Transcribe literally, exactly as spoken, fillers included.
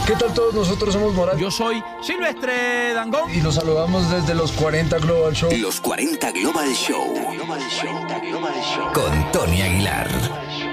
¿Qué tal todos? Nosotros somos Morat. Yo soy Silvestre Dangond. Y los saludamos desde los cuarenta Global Show. Los cuarenta Global Show. Con Tony Aguilar.